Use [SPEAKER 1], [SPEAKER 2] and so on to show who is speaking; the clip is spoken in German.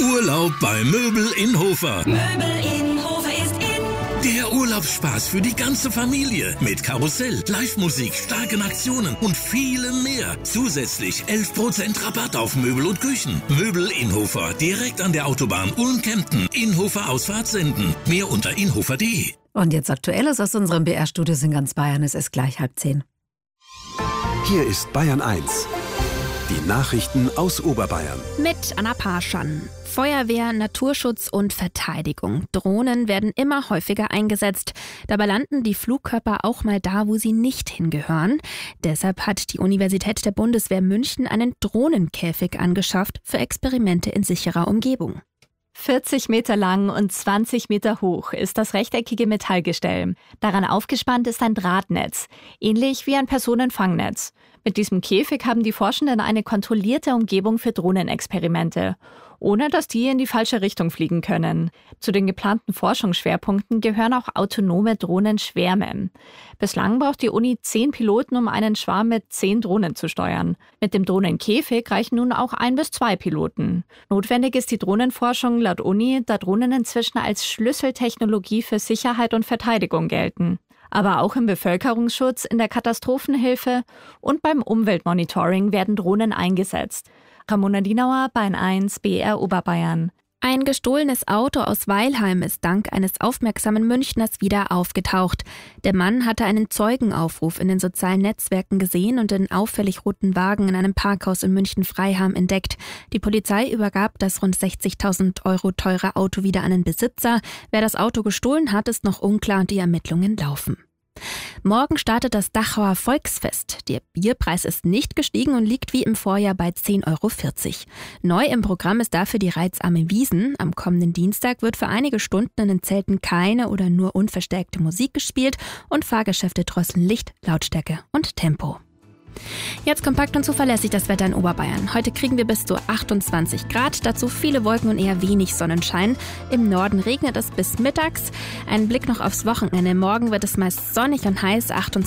[SPEAKER 1] Urlaub bei Möbel in Hofer.
[SPEAKER 2] Möbel in Hofer ist in.
[SPEAKER 1] Der Urlaubsspaß für die ganze Familie. Mit Karussell, Live-Musik, starken Aktionen und vielem mehr. Zusätzlich 11% Rabatt auf Möbel und Küchen. Möbel in Hofer, direkt an der Autobahn Ulm-Kempten. Inhofer Ausfahrt senden. Mehr unter inhofer.de.
[SPEAKER 3] Und jetzt Aktuelles aus unserem BR-Studios in ganz Bayern. Es ist gleich 9:30.
[SPEAKER 4] Hier ist Bayern 1. Die Nachrichten aus Oberbayern.
[SPEAKER 5] Mit Anna Parschan. Feuerwehr, Naturschutz und Verteidigung. Drohnen werden immer häufiger eingesetzt. Dabei landen die Flugkörper auch mal da, wo sie nicht hingehören. Deshalb hat die Universität der Bundeswehr München einen Drohnenkäfig angeschafft für Experimente in sicherer Umgebung.
[SPEAKER 6] 40 Meter lang und 20 Meter hoch ist das rechteckige Metallgestell. Daran aufgespannt ist ein Drahtnetz, ähnlich wie ein Personenfangnetz. Mit diesem Käfig haben die Forschenden eine kontrollierte Umgebung für Drohnenexperimente, ohne dass die in die falsche Richtung fliegen können. Zu den geplanten Forschungsschwerpunkten gehören auch autonome Drohnenschwärme. Bislang braucht die Uni 10 Piloten, um einen Schwarm mit 10 Drohnen zu steuern. Mit dem Drohnenkäfig reichen nun auch 1 bis 2 Piloten. Notwendig ist die Drohnenforschung laut Uni, da Drohnen inzwischen als Schlüsseltechnologie für Sicherheit und Verteidigung gelten. Aber auch im Bevölkerungsschutz, in der Katastrophenhilfe und beim Umweltmonitoring werden Drohnen eingesetzt. Ramona Dienauer, Bayern 1, BR Oberbayern.
[SPEAKER 5] Ein gestohlenes Auto aus Weilheim ist dank eines aufmerksamen Münchners wieder aufgetaucht. Der Mann hatte einen Zeugenaufruf in den sozialen Netzwerken gesehen und den auffällig roten Wagen in einem Parkhaus in München-Freiham entdeckt. Die Polizei übergab das rund 60.000 € teure Auto wieder an den Besitzer. Wer das Auto gestohlen hat, ist noch unklar und die Ermittlungen laufen. Morgen startet das Dachauer Volksfest. Der Bierpreis ist nicht gestiegen und liegt wie im Vorjahr bei 10,40 €. Neu im Programm ist dafür die reizarme Wiesn. Am kommenden Dienstag wird für einige Stunden in den Zelten keine oder nur unverstärkte Musik gespielt und Fahrgeschäfte drosseln Licht, Lautstärke und Tempo. Jetzt kompakt und zuverlässig das Wetter in Oberbayern. Heute kriegen wir bis zu 28 Grad, dazu viele Wolken und eher wenig Sonnenschein. Im Norden regnet es bis mittags. Ein Blick noch aufs Wochenende. Morgen wird es meist sonnig und heiß, 28